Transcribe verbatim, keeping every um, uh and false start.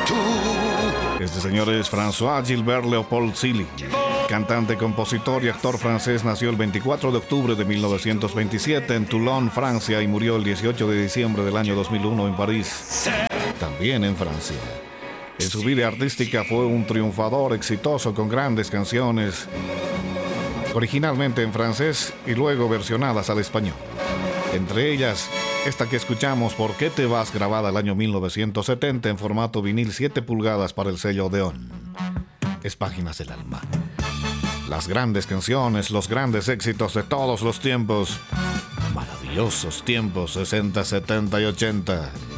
Este señor es François Gilbert Leopold Silly, cantante, compositor y actor francés. Nació el veinticuatro de octubre de mil novecientos veintisiete en Toulon, Francia, y murió el dieciocho de diciembre del año dos mil uno en París, también en Francia. En su vida artística fue un triunfador exitoso con grandes canciones, originalmente en francés y luego versionadas al español. Entre ellas, esta que escuchamos, ¿Por qué te vas?, grabada el año mil novecientos setenta en formato vinil siete pulgadas para el sello Odeón. Es Páginas del Alma. Las grandes canciones, los grandes éxitos de todos los tiempos. Maravillosos tiempos sesenta, setenta y ochenta.